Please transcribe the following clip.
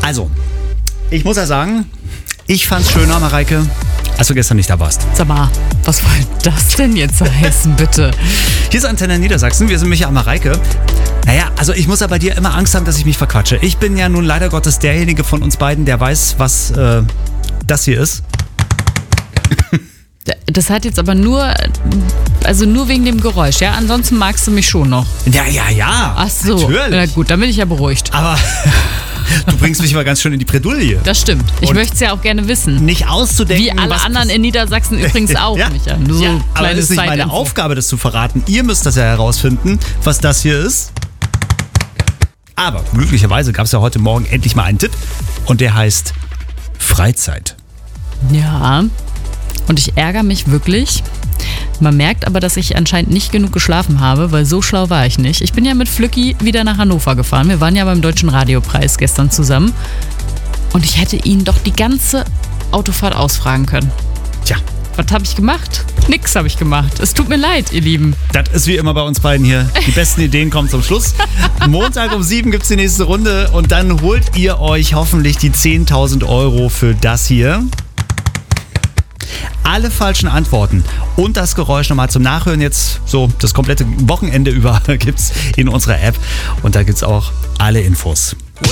Also, ich muss ja sagen, ich fand's schöner, Mareike, als du gestern nicht da warst. Sag mal, was soll das denn jetzt heißen, bitte? Hier ist Antenne Niedersachsen, wir sind Micha und Mareike. Naja, also ich muss ja bei dir immer Angst haben, dass ich mich verquatsche. Ich bin ja nun leider Gottes derjenige von uns beiden, der weiß, was das hier ist. Das hat jetzt aber nur wegen dem Geräusch, ja? Ansonsten magst du mich schon noch. Ja. Ach so, natürlich. Na gut, dann bin ich ja beruhigt. Aber du bringst mich mal ganz schön in die Bredouille. Das stimmt. Ich möchte es ja auch gerne wissen. Nicht auszudenken, Wie alle anderen in Niedersachsen übrigens auch, ja, Micha. Nur so ja, aber das ist nicht meine Zeitinfo. Aufgabe, das zu verraten. Ihr müsst das ja herausfinden, was das hier ist. Aber glücklicherweise gab es ja heute Morgen endlich mal einen Tipp. Und der heißt Freizeit. Ja, und ich ärgere mich wirklich. Man merkt aber, dass ich anscheinend nicht genug geschlafen habe, weil so schlau war ich nicht. Ich bin ja mit Flücki wieder nach Hannover gefahren. Wir waren ja beim Deutschen Radiopreis gestern zusammen. Und ich hätte ihn doch die ganze Autofahrt ausfragen können. Tja, Was habe ich gemacht? Nix habe ich gemacht. Es tut mir leid, ihr Lieben. das ist wie immer bei uns beiden hier. Die besten Ideen kommen zum Schluss. Montag um 7 gibt es die nächste Runde. Und dann holt ihr euch hoffentlich die 10.000 Euro für das hier. Alle falschen Antworten und das Geräusch nochmal zum Nachhören jetzt so das komplette Wochenende über gibt's in unserer App und da gibt's auch alle Infos.